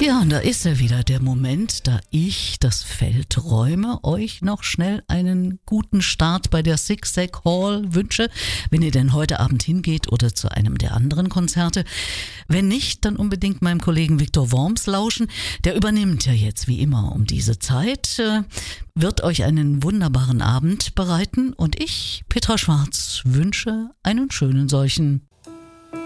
Ja, und da ist er wieder, der Moment, da ich das Feld räume, euch noch schnell einen guten Start bei der Zigzag Hall wünsche, wenn ihr denn heute Abend hingeht oder zu einem der anderen Konzerte. Wenn nicht, dann unbedingt meinem Kollegen Viktor Worms lauschen. Der übernimmt ja jetzt wie immer um diese Zeit, wird euch einen wunderbaren Abend bereiten und ich, Petra Schwarz, wünsche einen schönen solchen.